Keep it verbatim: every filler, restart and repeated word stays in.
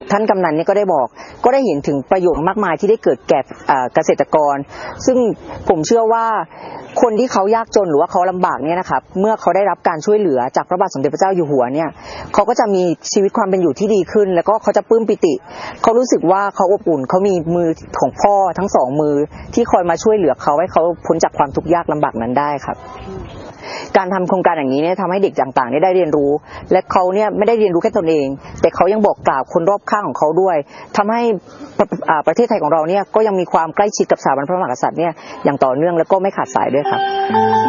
ท่านกำนันเนี่ยก็ได้บอกก็ได้เห็นถึงประโยชน์มากมายที่ได้เกิดแก่เกษตรกรซึ่งผมเชื่อว่าคนที่เขายากจนหรือว่าเขาลำบากเนี่ยนะครับเมื่อเขาได้รับการช่วยเหลือจากพระบาทสมเด็จพระเจ้าอยู่หัวเนี่ยเขาก็จะมีชีวิตความเป็นอยู่ที่ดีขึ้นแล้วก็เขาจะปลื้มปิติเขารู้สึกว่าเขาอบอุ่นเขามีมือของพ่อทั้งสองมือที่คอยมาช่วยเหลือเขาให้เขาพ้นจากความทุกข์ยากลำบากนั้นได้ครับการทำโครงการอย่างนี้เนี่ยทำให้เด็กต่างๆได้เรียนรู้และเขาเนี่ยไม่ได้เรียนรู้แค่ตนเองแต่เขายังบอกกล่าวคนรอบข้างของเขาด้วยทำให้ประเทศไทยของเราเนี่ยก็ยังมีความใกล้ชิดกับสถาบันพระมหากษัตริย์เนี่ยอย่างต่อเนื่องและก็ไม่ขาดสายด้วยครับ